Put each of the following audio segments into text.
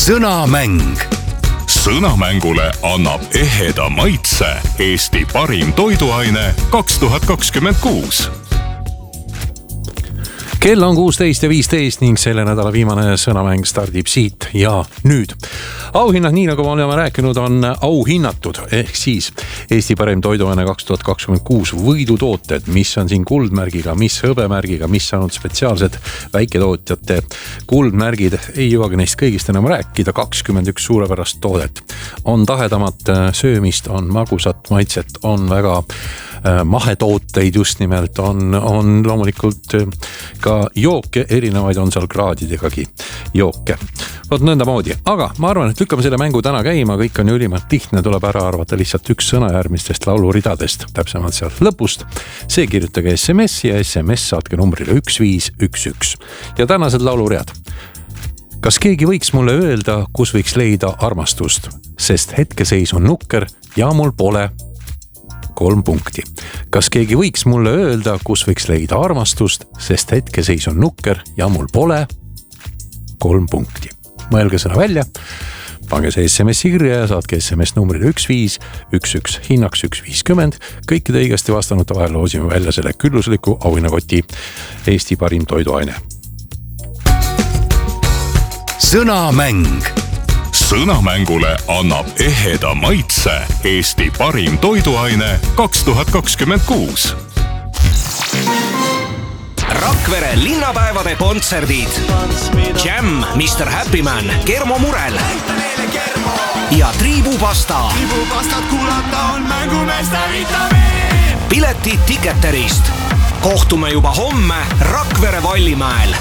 Sõnamäng. Sõnamängule annab eheda maitse Eesti parim toiduaine 2026. Kell on 16:15 ning selle nädala viimane sõnamäng stardib siit ja nüüd. Auhinnad, nii nagu me oleme rääkinud, on auhinnatud ehk siis Eesti parim toiduaine 2026 võidutooted, mis on siin kuldmärgiga, mis hõbemärgiga, mis on spetsiaalsed väiketootjate kuldmärgid. Ei jõuagi neist kõigist enam rääkida, 21 suurepärast toodet. On tahedamat söömist, on magusat maitset, on väga mahetooteid just nimelt, on loomulikult ka jooke, erinevaid on seal kraadidegagi jooke. Vot nõnda moodi, aga ma arvan, et lükkame selle mängu täna käima, kõik on ju ülimalt lihtne, tuleb ära arvata lihtsalt üks sõna järgmistest lauluridadest, täpsemalt sealt lõpust. See kirjutage SMS ja SMS saatke numbrile 1511. Ja tänased lauluread. Kas keegi võiks mulle öelda, kus võiks leida armastust, sest hetkeseis on nukker ja mul pole 3 punkti. Kas keegi võiks mulle öelda, kus võiks leida armastust, sest hetkeseis on nukker ja mul pole 3 punkti. Mõelge sõna välja, pange see SMS kirja ja saatke SMS numbrile 1511, hinnaks 1.50. Kõikide õigesti vastanute vahel loosime välja selle küllusliku auhinnakoti Eesti parim toiduaine. Sõnamäng. Sõnamängule annab eheda maitse Eesti parim toiduaine 2026. Rakvere linnapäevade kontserdid. Jam, Mr. Happy Man, Kermo Murel ja Triibupasta. Triibupastat kuulata on mängumeeste vitamiin. Piletid Ticketerist. Kohtume juba homme Rakvere Vallimäel.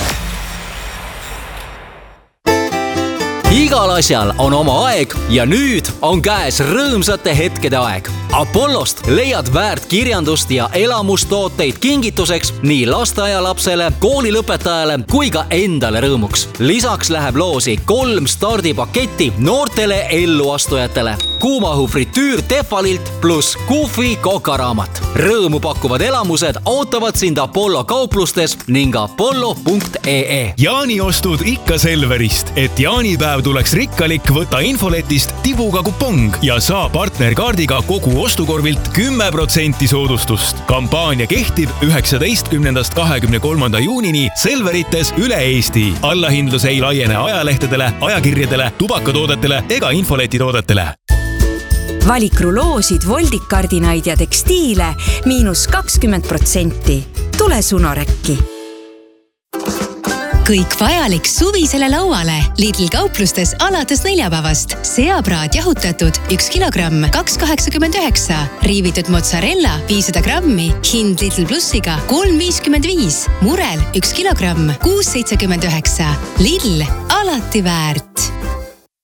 Igal asjal on oma aeg ja nüüd on käes rõõmsate hetkede aeg. Apollost leiad väärt kirjandust ja elamustooteid kingituseks nii lasteaialapsele, koolilõpetajale kui ka endale rõõmuks. Lisaks läheb loosi 3 stardipaketti noortele elluastujatele. Kuumahu fritüür Tefalilt pluss Kufi kokaraamat. Rõõmu pakkuvad elamused ootavad sind Apollo kauplustes ning apollo.ee. Jaaniostud ikka Selverist, et jaanipäev tuleks rikkalik, võta infoletist tibuga kupong ja saa partnerkaardiga kogu ostukorvilt 10% soodustust. Kampaania kehtib 19. 23. juunini Selverites üle Eesti. Allahindlus ei laiene ajalehtedele, ajakirjadele, tubakatoodetele ega infoletitoodetele. Valik ruloosid, voldikardinaid ja tekstiile -20%. Tule Sunorekki. Kõik vajalik suvisele lauale Lidl kauplustes alates neljapäevast. Seapraad jahutatud 1 kilogramm 2,89. Riivitud mozzarella 500 grammi. Hind Lidl plussiga 3,55. Murel 1 kilogramm 6,79. Lidl alati väärt.